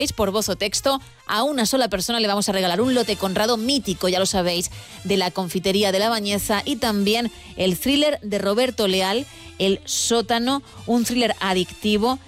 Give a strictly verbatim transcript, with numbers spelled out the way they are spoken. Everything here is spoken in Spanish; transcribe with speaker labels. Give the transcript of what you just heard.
Speaker 1: por voz o texto, a una sola persona le vamos a regalar un lote Conrado mítico, ya lo sabéis, de la confitería de La Bañeza, y también el thriller de Roberto Leal, El sótano, un thriller adictivo